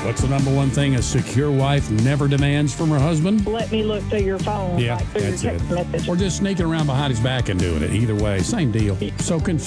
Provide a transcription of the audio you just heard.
What's the number one thing a secure wife never demands from her husband? Let me look through your phone. Yeah, like through that's your it. text message. Or just sneaking around behind his back and doing it. Either way, same deal. So confused.